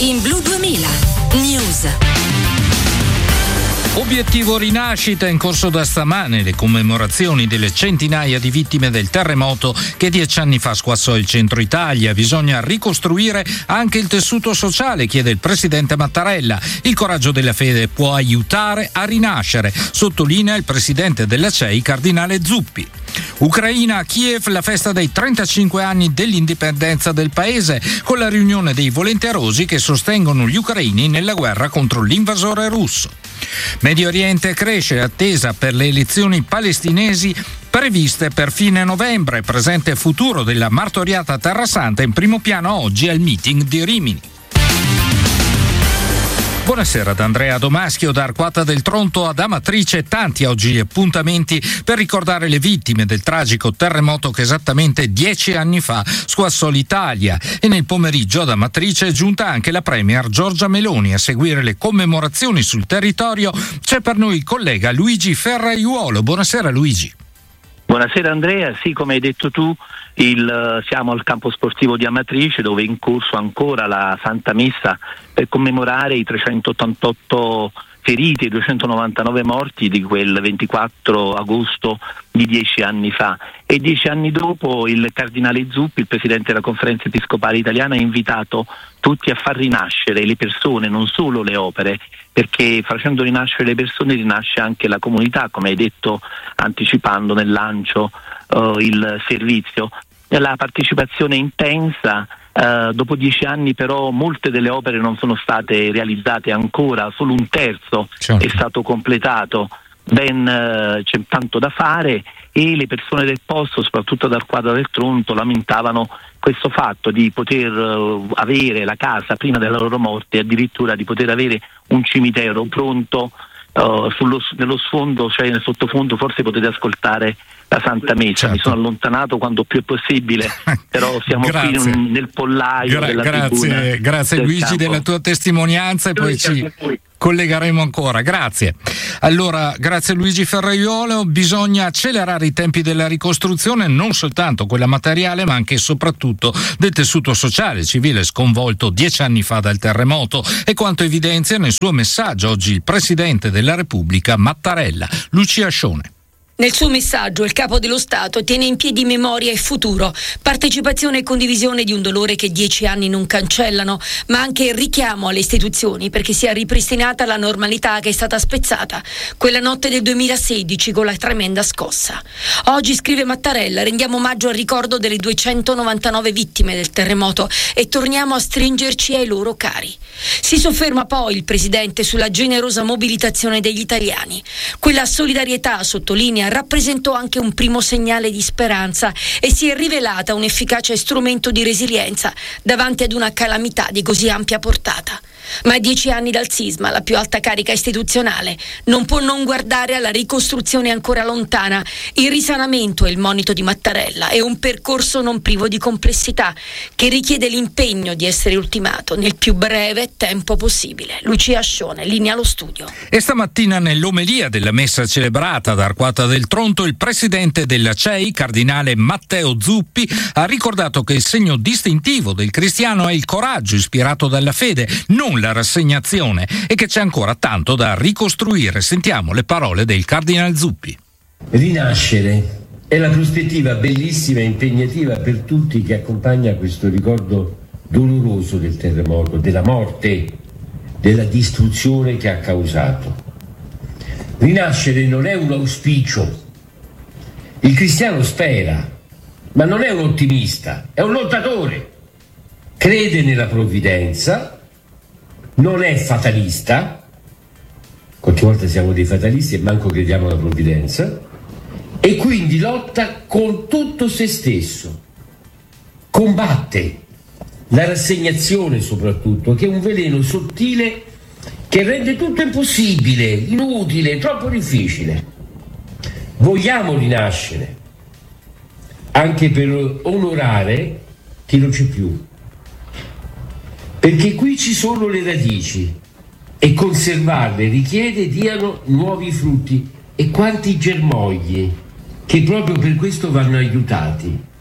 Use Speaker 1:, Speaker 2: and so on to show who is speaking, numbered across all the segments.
Speaker 1: in Blu 2000 News.
Speaker 2: Obiettivo rinascita in corso da stamane, le commemorazioni delle centinaia di vittime del terremoto che 10 anni fa squassò il centro Italia. Bisogna ricostruire anche il tessuto sociale, chiede il presidente Mattarella. Il coraggio della fede può aiutare a rinascere, sottolinea il presidente della CEI, cardinale Zuppi. Ucraina a Kiev, la festa dei 35 anni dell'indipendenza del paese, con la riunione dei volenterosi che sostengono gli ucraini nella guerra contro l'invasore russo. Medio Oriente cresce, attesa per le elezioni palestinesi previste per fine novembre. Presente e futuro della martoriata Terra Santa in primo piano oggi al meeting di Rimini. Buonasera da Andrea Domaschio, da Arquata del Tronto ad Amatrice. Tanti oggi gli appuntamenti per ricordare le vittime del tragico terremoto che esattamente 10 anni fa squassò l'Italia. E nel pomeriggio ad Amatrice è giunta anche la premier Giorgia Meloni. A seguire le commemorazioni sul territorio c'è per noi il collega Luigi Ferraiuolo. Buonasera Luigi.
Speaker 3: Buonasera Andrea, sì, come hai detto tu, siamo al campo sportivo di Amatrice, dove è in corso ancora la Santa Messa per commemorare i 388 feriti e 299 morti di quel 24 agosto di 10 anni fa. E 10 anni dopo il cardinale Zuppi, il presidente della Conferenza Episcopale Italiana, ha invitato tutti a far rinascere le persone, non solo le opere, perché facendo rinascere le persone rinasce anche la comunità, come hai detto anticipando nel lancio il servizio. La partecipazione intensa. Dopo 10 anni però molte delle opere non sono state realizzate ancora, solo un terzo è stato completato, c'è tanto da fare, e le persone del posto, soprattutto dal Arquata del Tronto, lamentavano questo fatto di poter avere la casa prima della loro morte, e addirittura di poter avere un cimitero pronto. Nello sfondo, cioè nel sottofondo, forse potete ascoltare la Santa Messa.
Speaker 2: Certo.
Speaker 3: Mi sono allontanato quando più è possibile, però siamo qui nel pollaio della tribuna.
Speaker 2: Grazie Luigi
Speaker 3: campo.
Speaker 2: della tua testimonianza, e poi ci collegheremo ancora. Grazie. Allora, grazie Luigi Ferraiuolo. Bisogna accelerare i tempi della ricostruzione, non soltanto quella materiale, ma anche e soprattutto del tessuto sociale civile sconvolto 10 anni fa dal terremoto, e quanto evidenzia nel suo messaggio oggi il presidente della Repubblica Mattarella. Lucia Scione.
Speaker 4: Nel suo messaggio il capo dello Stato tiene in piedi memoria e futuro, partecipazione e condivisione di un dolore che 10 anni non cancellano, ma anche il richiamo alle istituzioni perché sia ripristinata la normalità che è stata spezzata quella notte del 2016 con la tremenda scossa. Oggi, scrive Mattarella, rendiamo omaggio al ricordo delle 299 vittime del terremoto e torniamo a stringerci ai loro cari. Si sofferma poi il Presidente sulla generosa mobilitazione degli italiani. Quella solidarietà, sottolinea, rappresentò anche un primo segnale di speranza e si è rivelata un efficace strumento di resilienza davanti ad una calamità di così ampia portata. Ma a 10 anni dal sisma, la più alta carica istituzionale non può non guardare alla ricostruzione ancora lontana. Il risanamento, è il monito di Mattarella, è un percorso non privo di complessità che richiede l'impegno di essere ultimato nel più breve tempo possibile. Lucia Scione, linea allo studio.
Speaker 2: E stamattina nell'omelia della messa celebrata da Arquata del Tronto, il presidente della CEI, cardinale Matteo Zuppi, ha ricordato che il segno distintivo del cristiano è il coraggio ispirato dalla fede, non la rassegnazione, e che c'è ancora tanto da ricostruire. Sentiamo le parole del cardinale Zuppi.
Speaker 5: Rinascere è la prospettiva bellissima e impegnativa per tutti che accompagna questo ricordo doloroso del terremoto, della morte, della distruzione che ha causato. Rinascere non è un auspicio. Il cristiano spera, ma non è un ottimista, è un lottatore. Crede nella provvidenza, non è fatalista, qualche volta siamo dei fatalisti e manco crediamo alla provvidenza, e quindi lotta con tutto se stesso, combatte la rassegnazione soprattutto, che è un veleno sottile che rende tutto impossibile, inutile, troppo difficile. Vogliamo rinascere, anche per onorare chi non c'è più, perché qui ci sono le radici e conservarle richiede diano nuovi frutti, e quanti germogli che proprio per questo vanno aiutati.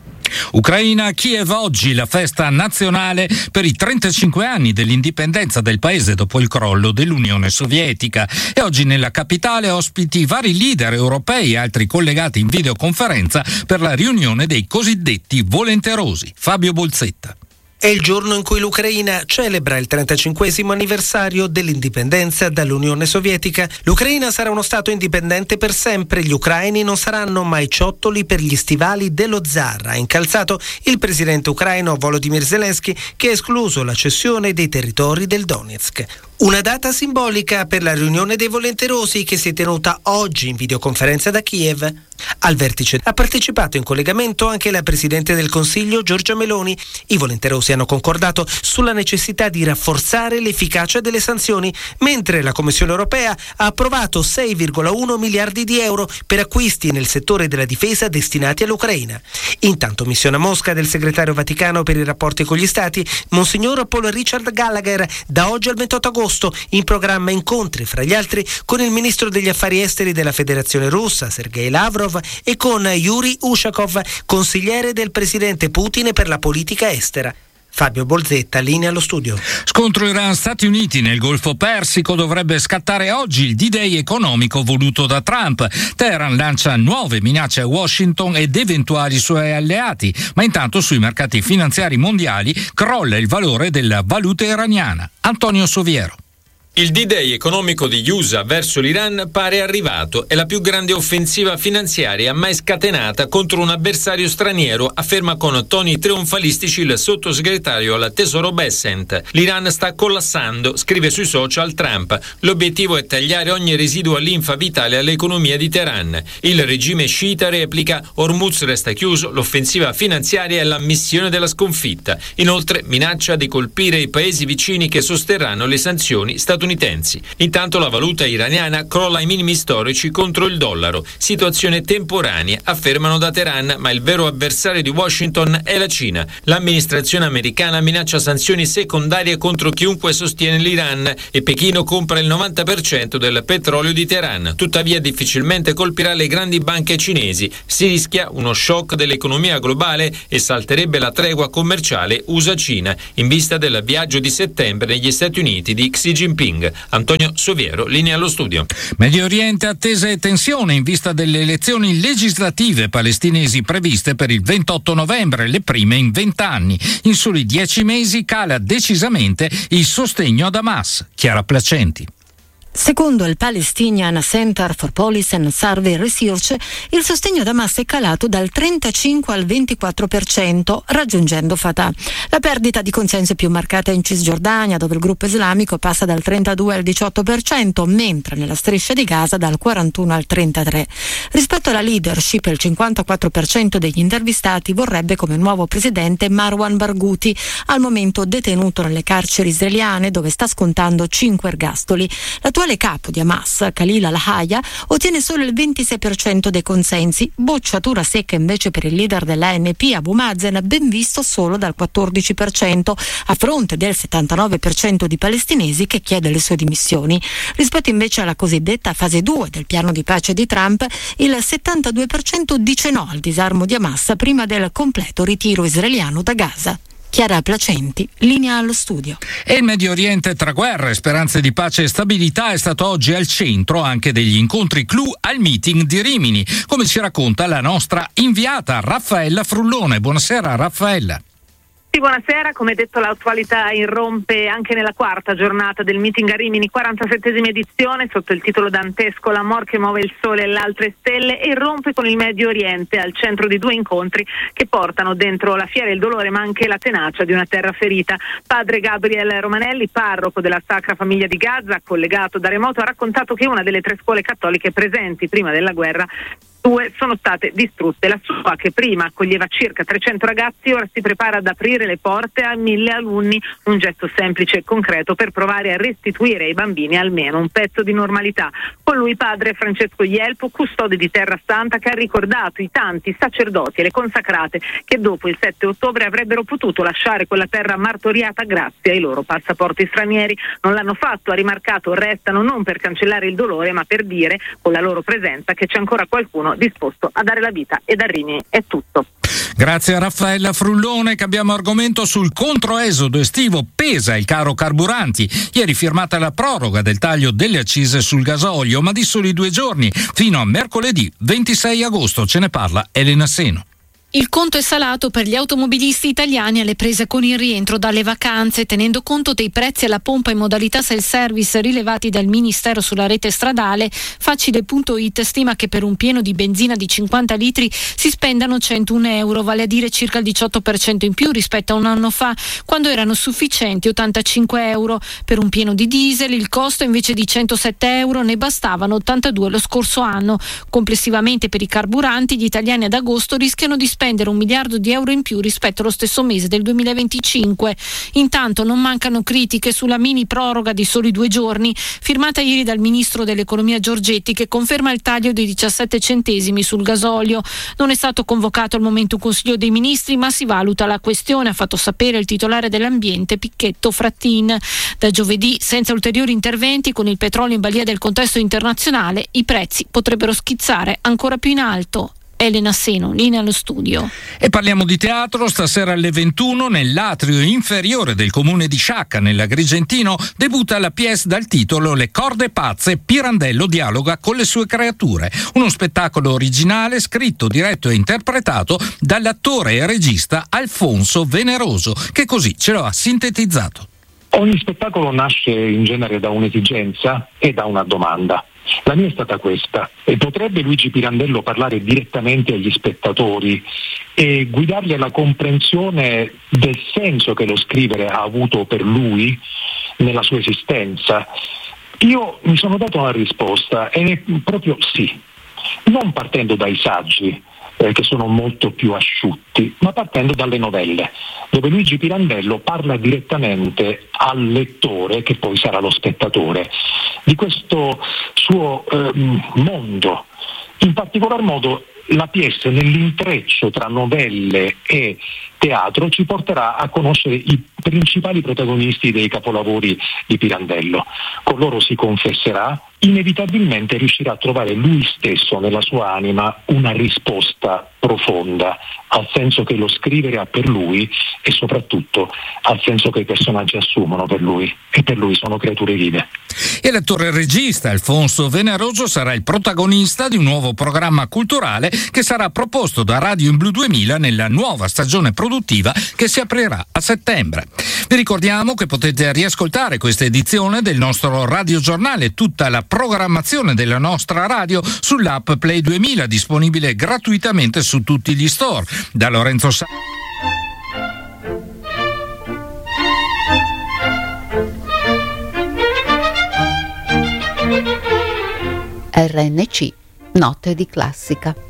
Speaker 2: Ucraina, Kiev oggi la festa nazionale per i 35 anni dell'indipendenza del paese dopo il crollo dell'Unione Sovietica. E oggi nella capitale ospiti vari leader europei e altri collegati in videoconferenza per la riunione dei cosiddetti volenterosi. Fabio Bolzetta.
Speaker 6: È il giorno in cui l'Ucraina celebra il 35esimo anniversario dell'indipendenza dall'Unione Sovietica. L'Ucraina sarà uno Stato indipendente per sempre. Gli ucraini non saranno mai ciottoli per gli stivali dello zar, ha incalzato il presidente ucraino Volodymyr Zelensky, che ha escluso la cessione dei territori del Donetsk. Una data simbolica per la riunione dei volenterosi che si è tenuta oggi in videoconferenza da Kiev. Al vertice ha partecipato in collegamento anche la Presidente del Consiglio Giorgia Meloni. I volenterosi hanno concordato sulla necessità di rafforzare l'efficacia delle sanzioni, mentre la Commissione europea ha approvato 6,1 miliardi di euro per acquisti nel settore della difesa destinati all'Ucraina. Intanto missione a Mosca del segretario Vaticano per i rapporti con gli Stati, Monsignor Paul Richard Gallagher, da oggi al 28 agosto in programma incontri, fra gli altri, con il ministro degli affari esteri della Federazione Russa, Sergei Lavrov, e con Yuri Ushakov, consigliere del presidente Putin per la politica estera. Fabio Bolzetta, linea allo studio.
Speaker 2: Scontro Iran-Stati Uniti nel Golfo Persico. Dovrebbe scattare oggi il D-Day economico voluto da Trump. Teheran lancia nuove minacce a Washington ed eventuali suoi alleati, ma intanto sui mercati finanziari mondiali crolla il valore della valuta iraniana. Antonio Soviero.
Speaker 7: Il D-Day economico di USA verso l'Iran pare arrivato. È la più grande offensiva finanziaria mai scatenata contro un avversario straniero, afferma con toni trionfalistici il sottosegretario al Tesoro Bessent. L'Iran sta collassando, scrive sui social Trump. L'obiettivo è tagliare ogni residua linfa vitale all'economia di Teheran. Il regime sciita replica: Hormuz resta chiuso, l'offensiva finanziaria è l'ammissione della sconfitta. Inoltre minaccia di colpire i paesi vicini che sosterranno le sanzioni statunitensi. Intanto la valuta iraniana crolla ai minimi storici contro il dollaro. Situazione temporanea, affermano da Teheran, ma il vero avversario di Washington è la Cina. L'amministrazione americana minaccia sanzioni secondarie contro chiunque sostiene l'Iran e Pechino compra il 90% del petrolio di Teheran. Tuttavia difficilmente colpirà le grandi banche cinesi. Si rischia uno shock dell'economia globale e salterebbe la tregua commerciale USA-Cina in vista del viaggio di settembre negli Stati Uniti di Xi Jinping. Antonio Soviero, linea allo studio.
Speaker 2: Medio Oriente, attesa e tensione in vista delle elezioni legislative palestinesi previste per il 28 novembre, le prime in 20 anni. In soli 10 mesi cala decisamente il sostegno ad Hamas. Chiara Placenti.
Speaker 8: Secondo il Palestinian Center for Policy and Survey Research, il sostegno ad Hamas è calato dal 35 al 24%, raggiungendo Fatah. La perdita di consenso è più marcata in Cisgiordania, dove il gruppo islamico passa dal 32 al 18%, mentre nella striscia di Gaza dal 41 al 33%. Rispetto alla leadership, il 54% degli intervistati vorrebbe come nuovo presidente Marwan Barghouti, al momento detenuto nelle carceri israeliane, dove sta scontando 5 ergastoli. L'attuale capo di Hamas, Khalil al-Hayya, ottiene solo il 26% dei consensi, bocciatura secca invece per il leader dell'ANP Abu Mazen, ben visto solo dal 14%, a fronte del 79% di palestinesi che chiede le sue dimissioni. Rispetto invece alla cosiddetta fase 2 del piano di pace di Trump, il 72% dice no al disarmo di Hamas prima del completo ritiro israeliano da Gaza. Chiara Placenti, linea allo studio.
Speaker 2: E il Medio Oriente tra guerre, speranze di pace e stabilità è stato oggi al centro anche degli incontri clou al meeting di Rimini, come ci racconta la nostra inviata Raffaella Frullone. Buonasera Raffaella.
Speaker 9: Sì, buonasera. Come detto, l'attualità irrompe anche nella quarta giornata del meeting a Rimini, 47esima edizione, sotto il titolo dantesco L'amor che muove il sole e le altre stelle, e irrompe con il Medio Oriente al centro di due incontri che portano dentro la fiera il dolore ma anche la tenacia di una terra ferita. Padre Gabriel Romanelli, parroco della Sacra Famiglia di Gaza, collegato da remoto, ha raccontato che una delle 3 scuole cattoliche presenti prima della guerra, 2 sono state distrutte. La sua, che prima accoglieva circa 300 ragazzi, ora si prepara ad aprire le porte a 1000 alunni, un gesto semplice e concreto per provare a restituire ai bambini almeno un pezzo di normalità. Con lui padre Francesco Ielpo, custode di Terra Santa, che ha ricordato i tanti sacerdoti e le consacrate che dopo il 7 ottobre avrebbero potuto lasciare quella terra martoriata grazie ai loro passaporti stranieri. Non l'hanno fatto, ha rimarcato, restano non per cancellare il dolore ma per dire con la loro presenza che c'è ancora qualcuno sono disposto a dare la vita. E da Rimini è tutto.
Speaker 2: Grazie a Raffaella Frullone. Cambiamo argomento sul controesodo estivo. Pesa il caro carburanti. Ieri firmata la proroga del taglio delle accise sul gasolio, ma di soli 2 giorni, fino a mercoledì 26 agosto. Ce ne parla Elena Seno.
Speaker 10: Il conto è salato per gli automobilisti italiani alle prese con il rientro dalle vacanze, tenendo conto dei prezzi alla pompa in modalità self-service rilevati dal Ministero sulla rete stradale. Facile.it stima che per un pieno di benzina di 50 litri si spendano 101 euro, vale a dire circa il 18% in più rispetto a un anno fa, quando erano sufficienti 85 euro. Per un pieno di diesel il costo invece di 107 euro ne bastavano 82 lo scorso anno. Complessivamente per i carburanti gli italiani ad agosto rischiano di spendere 1 miliardo di euro in più rispetto allo stesso mese del 2025. Intanto non mancano critiche sulla mini proroga di soli 2 giorni, firmata ieri dal ministro dell'economia Giorgetti, che conferma il taglio dei 17 centesimi sul gasolio. Non è stato convocato al momento un Consiglio dei Ministri, ma si valuta la questione, ha fatto sapere il titolare dell'ambiente Picchetto Frattin. Da giovedì, senza ulteriori interventi, con il petrolio in balia del contesto internazionale, i prezzi potrebbero schizzare ancora più in alto. Elena Seno, linea allo studio.
Speaker 2: E parliamo di teatro. Stasera alle 21 nell'atrio inferiore del comune di Sciacca, nell'Agrigentino, debutta la pièce dal titolo Le corde pazze. Pirandello dialoga con le sue creature. Uno spettacolo originale scritto, diretto e interpretato dall'attore e regista Alfonso Veneroso, che così ce lo ha sintetizzato.
Speaker 11: Ogni spettacolo nasce in genere da un'esigenza e da una domanda. La mia è stata questa: e potrebbe Luigi Pirandello parlare direttamente agli spettatori e guidarli alla comprensione del senso che lo scrivere ha avuto per lui nella sua esistenza? Io mi sono dato una risposta ed è proprio sì, non partendo dai saggi, che sono molto più asciutti, ma partendo dalle novelle, dove Luigi Pirandello parla direttamente al lettore, che poi sarà lo spettatore, di questo suo mondo. In particolar modo la pièce, nell'intreccio tra novelle e teatro, ci porterà a conoscere i principali protagonisti dei capolavori di Pirandello. Con loro si confesserà, inevitabilmente riuscirà a trovare lui stesso nella sua anima una risposta profonda al senso che lo scrivere ha per lui e soprattutto al senso che i personaggi assumono per lui, e per lui sono creature vive.
Speaker 2: E l'attore regista Alfonso Veneroso sarà il protagonista di un nuovo programma culturale che sarà proposto da Radio in Blu 2000 nella nuova stagione produttiva che si aprirà a settembre. Vi ricordiamo che potete riascoltare questa edizione del nostro radiogiornale e tutta la programmazione della nostra radio sull'app Play 2000, disponibile gratuitamente su tutti gli store. Da Lorenzo
Speaker 12: RNC, notte di classica.